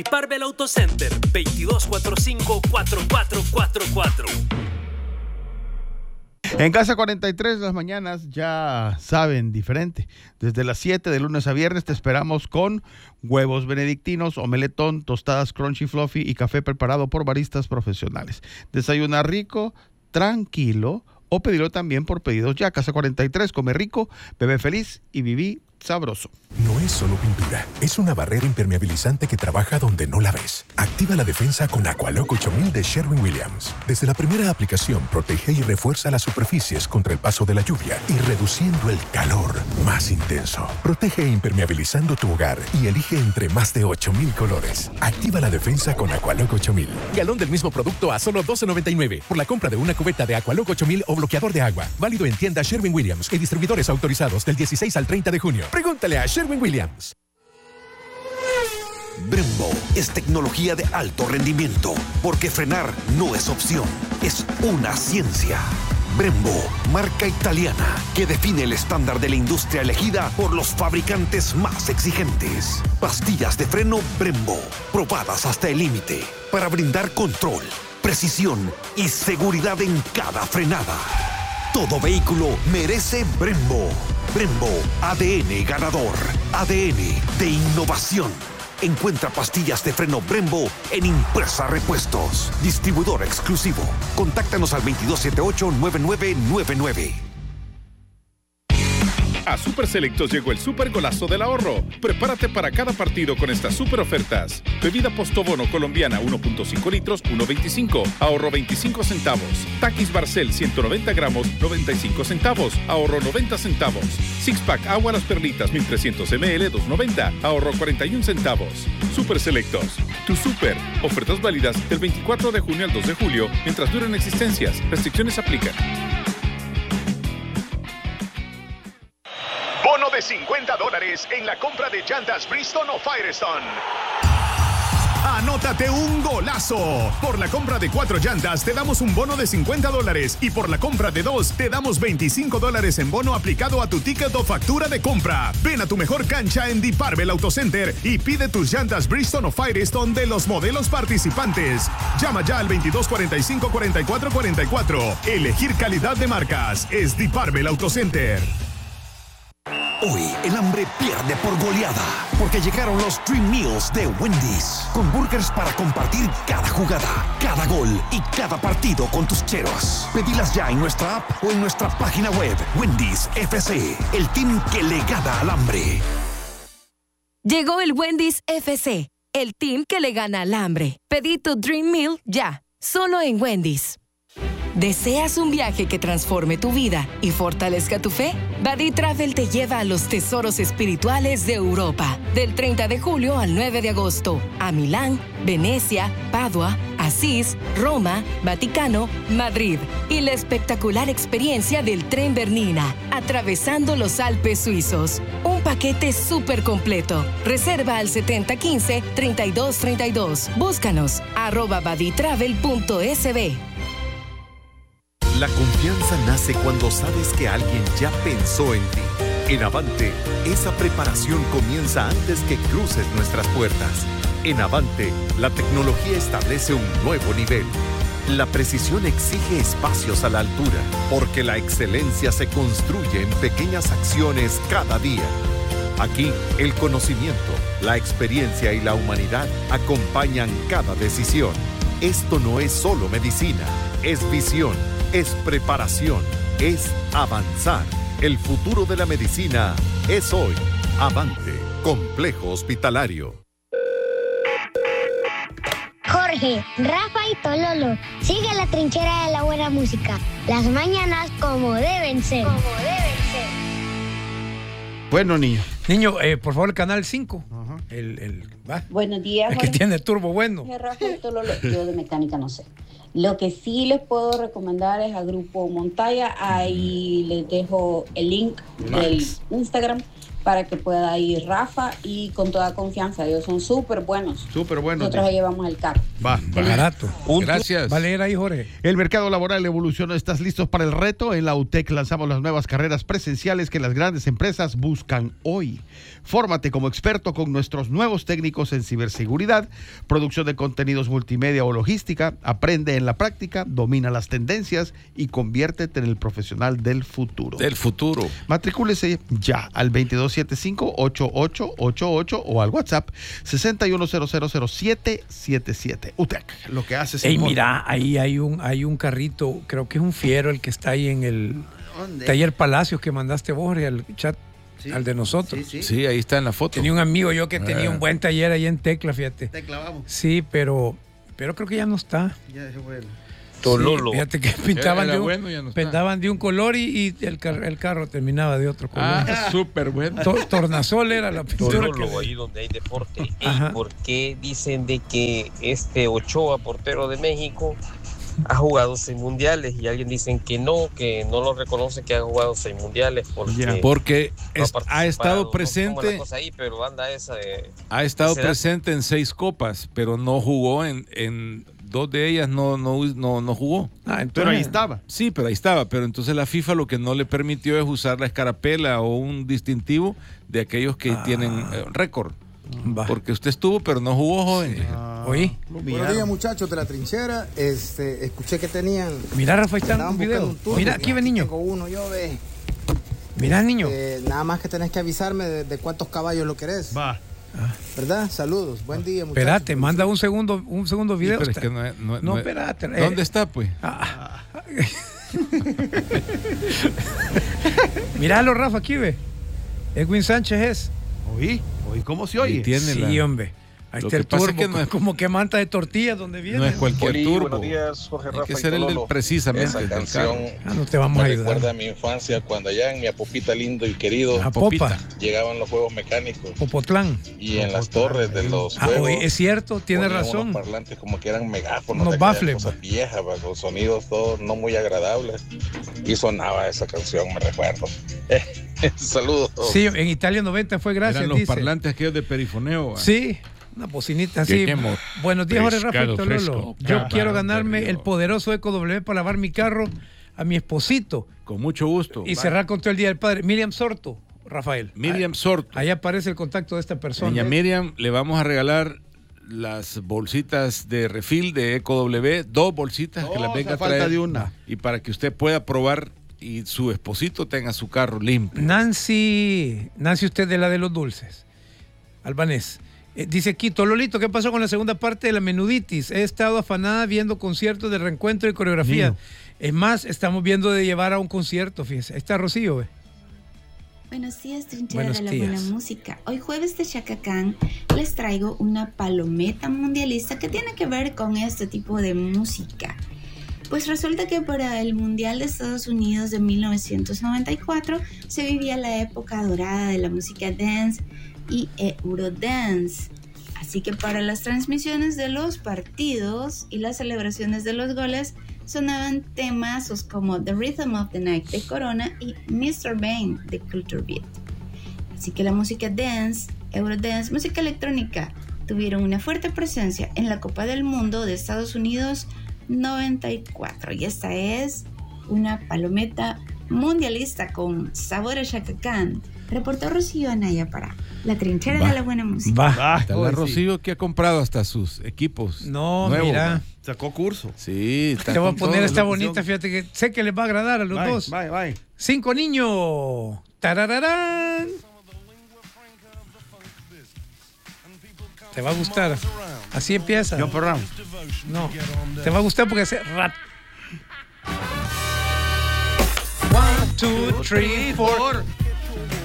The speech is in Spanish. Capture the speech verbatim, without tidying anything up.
Barbell Auto Center, veintidós cuarenta y cinco, cuarenta y cuatro cuarenta y cuatro. En Casa cuarenta y tres las mañanas ya saben diferente. Desde las siete de lunes a viernes te esperamos con huevos benedictinos, omeletón, tostadas crunchy fluffy y café preparado por baristas profesionales. Desayuna rico, tranquilo o pedirlo también por pedidos ya. Casa cuarenta y tres, come rico, bebe feliz y viví sabroso. No es solo pintura, es una barrera impermeabilizante que trabaja donde no la ves. Activa la defensa con Aqualock ocho mil de Sherwin-Williams. Desde la primera aplicación, protege y refuerza las superficies contra el paso de la lluvia y reduciendo el calor más intenso. Protege impermeabilizando tu hogar y elige entre más de ocho mil colores. Activa la defensa con Aqualock ocho mil. Galón del mismo producto a solo doce noventa y nueve por la compra de una cubeta de Aqualock ocho mil o bloqueador de agua. Válido en tiendas Sherwin-Williams y distribuidores autorizados del dieciséis al treinta de junio. Pregúntale a Sherwin-Williams. Brembo es tecnología de alto rendimiento, porque frenar no es opción, es una ciencia. Brembo, marca italiana que define el estándar de la industria elegida por los fabricantes más exigentes. Pastillas de freno Brembo, probadas hasta el límite, para brindar control, precisión y seguridad en cada frenada. Todo vehículo merece Brembo. Brembo, A D N ganador, A D N de innovación. Encuentra pastillas de freno Brembo en Impresa Repuestos. Distribuidor exclusivo. Contáctanos al veintidós setenta y ocho, noventa y nueve noventa y nueve. A Super Selectos llegó el super golazo del ahorro. Prepárate para cada partido con estas super ofertas. Bebida Postobono colombiana uno punto cinco litros, uno veinticinco, ahorro veinticinco centavos. Takis Barcel ciento noventa gramos, noventa y cinco centavos, ahorro noventa centavos. Six Pack Agua Las Perlitas mil trescientos mililitros, dos noventa, ahorro cuarenta y un centavos. Super Selectos, tu super. Ofertas válidas del veinticuatro de junio al dos de julio, mientras duren existencias. Restricciones aplican. Bono de cincuenta dólares en la compra de llantas Bridgestone o Firestone. Anótate un golazo. Por la compra de cuatro llantas te damos un bono de cincuenta dólares y por la compra de dos te damos veinticinco dólares en bono aplicado a tu ticket o factura de compra. Ven a tu mejor cancha en Deep Barbell Auto Center y pide tus llantas Bridgestone o Firestone de los modelos participantes. Llama ya al veintidós cuarenta y cinco, cuarenta y cuatro cuarenta y cuatro. Elegir calidad de marcas es Deep Barbell Auto Center. Hoy el hambre pierde por goleada, porque llegaron los Dream Meals de Wendy's, con burgers para compartir cada jugada, cada gol y cada partido con tus cheros. Pedilas ya en nuestra app o en nuestra página web. Wendy's F C, el team que le gana al hambre. Llegó el Wendy's F C, el team que le gana al hambre. Pedí tu Dream Meal ya, solo en Wendy's. ¿Deseas un viaje que transforme tu vida y fortalezca tu fe? Badi Travel te lleva a los tesoros espirituales de Europa, del treinta de julio al nueve de agosto, a Milán, Venecia, Padua, Asís, Roma, Vaticano, Madrid y la espectacular experiencia del tren Bernina, atravesando los Alpes suizos. Un paquete súper completo. Reserva al setenta quince, treinta y dos treinta y dos. Búscanos, arroba baditravel punto s b. La confianza nace cuando sabes que alguien ya pensó en ti. En Avante, esa preparación comienza antes que cruces nuestras puertas. En Avante, la tecnología establece un nuevo nivel. La precisión exige espacios a la altura, porque la excelencia se construye en pequeñas acciones cada día. Aquí, el conocimiento, la experiencia y la humanidad acompañan cada decisión. Esto no es solo medicina, es visión. Es preparación, es avanzar. El futuro de la medicina es hoy. Avante, Complejo Hospitalario. Jorge, Rafa y Tololo, sigue la trinchera de la buena música. Las mañanas como deben ser. Como deben ser. Bueno, niño. Niño, eh, por favor, el canal cinco. Uh-huh. El, el, ¿va? Buenos días. El que tiene turbo bueno. Rafa y Tololo, yo de mecánica no sé. Lo que sí les puedo recomendar es a Grupo Montaya. Ahí les dejo el link nice. del Instagram para que pueda ir Rafa y con toda confianza. Ellos son súper buenos. Súper buenos. Nosotros ahí llevamos el carro. Va, va. Barato. Gracias. Vale, era ahí, Jorge. El mercado laboral evoluciona. ¿Estás listo para el reto? En la U T E C lanzamos las nuevas carreras presenciales que las grandes empresas buscan hoy. Fórmate como experto con nuestros nuevos técnicos en ciberseguridad, producción de contenidos multimedia o logística. Aprende en la práctica, domina las tendencias y conviértete en el profesional del futuro. Del futuro. Matricúlese ya al veintidós setenta y cinco, ochenta y ocho ochenta y ocho o al WhatsApp sesenta y uno cero cero cero siete siete siete. U T E C, lo que hace es... Ey, mira, ahí hay un, hay un carrito, creo que es un Fiero el que está ahí en el ¿Dónde? taller Palacios que mandaste vos, Jorge, al chat. Sí. Al de nosotros. Sí, sí. Sí, ahí está en la foto. Tenía un amigo yo que tenía Ah. un buen taller ahí en Tecla, fíjate. Tecla, vamos. Sí, pero, pero creo que ya no está. Ya es bueno. Tololo. Sí, fíjate que pintaban, Era de un, bueno, ya no está. pintaban de un color y, y el, car- el carro terminaba de otro color. Ah, súper bueno. To- tornasol era la pintura. Tololo, que- ahí donde hay deporte. ¿Y Ajá. por qué dicen de que este Ochoa, portero de México, ha jugado seis mundiales? Y alguien dicen que no, que no lo reconoce que ha jugado seis mundiales porque, Ya. Porque no es- ha estado participado. No sé cómo es presente. la cosa ahí, pero anda esa de- Ha estado ese dato. presente en seis copas, pero no jugó en, en dos de ellas, no, no, no, no jugó. Ah, entonces- Pero ahí estaba. Sí, pero ahí estaba. Pero entonces la FIFA lo que no le permitió es usar la escarapela o un distintivo de aquellos que Ah. tienen eh, récord. Va. Porque usted estuvo, pero no jugó, joven. Oí. Buenos días, muchachos de la trinchera. Este, escuché que tenían. Mira, Rafa, ahí está andaban un buscando video. turno. Mira, aquí ve, niño. Tengo uno, yo ve. Mira, niño. Eh, nada más que tenés que avisarme de, de cuántos caballos lo querés. Va. ¿Verdad? Saludos. Buen día, muchachos. Espérate, manda un segundo, un segundo Sí, video. pero es que no, es- no, No, no- espérate. eh. ¿Dónde está, pues? Ah. Míralo, Rafa, aquí ve. Edwin Sánchez es. Oí, oí, ¿cómo se Ahí oye? tiene Sí, la- hombre. Ahí Lo está que el pasa es turbo, que no es- como que manta de tortillas donde viene. No es cualquier Oli, turbo. buenos días, Jorge, Hay Rafa que y ser el del Tololo. precisamente. Esa del canción carro. Ah, no te vamos a me ayudar. recuerda a mi infancia cuando allá en mi Apopita lindo y querido A Popa, llegaban los juegos mecánicos Popotlán. y en las torres de los Ah, juegos oye, es cierto, tiene ponían razón. unos parlantes como que eran megáfonos, Unos de aquellas baffles, cosas viejas, va, con sonidos todos no muy agradables, y sonaba esa canción, me recuerdo. Saludos. Sí, en Italia noventa fue gracias, Eran los dice. parlantes aquellos de perifoneo. ¿va? Sí, una bocinita ¿Qué así. quemo? Buenos días, Jorge, Rafa y Pescado Tololo. fresco. Yo Camarón quiero de ganarme río. el poderoso Eco W para lavar mi carro a mi esposito Con mucho gusto. y cerrar con todo el Día del Padre. Miriam Sorto, Rafael. Miriam Sorto. Ahí aparece el contacto de esta persona. Doña Miriam, le vamos a regalar las bolsitas de refil de Eco W, dos bolsitas que No, las venga hace a falta traer. de una. Y para que usted pueda probar y su esposito tenga su carro limpio. Nancy, Nancy, usted de la de los dulces. Albanés. Eh, dice Quito, Lolito, ¿qué pasó con la segunda parte de la menuditis? He estado afanada viendo conciertos de reencuentro y coreografía. Niño. Es más, estamos viendo de llevar a un concierto, fíjese. Ahí está Rocío, ¿ve? Buenos días, trinchera Buenos de la días. buena música. Hoy jueves de Chacacán les traigo una palometa mundialista que tiene que ver con este tipo de música. Pues resulta que para el Mundial de Estados Unidos de mil novecientos noventa y cuatro se vivía la época dorada de la música dance y Eurodance. Así que para las transmisiones de los partidos y las celebraciones de los goles sonaban temazos como The Rhythm of the Night de Corona y mister Bane de Culture Beat. Así que la música dance, Eurodance, música electrónica tuvieron una fuerte presencia en la Copa del Mundo de Estados Unidos noventa y cuatro, y esta es una palometa mundialista con sabor a Chacacán. Reportó Rocío Anaya para la trinchera Va. de la buena música. Va. Está hoy la sí. Rocío que ha comprado hasta sus equipos. No, nuevos, mira. ¿va? Sacó curso. Sí, está Te voy a con poner todo. esta bonita, fíjate que sé que les va a agradar a los Bye, dos. bye, bye. Cinco niños. Tarararán. Te va a gustar. Así empieza. Jump around. No, te va a gustar porque hace rat. One, two, three, four.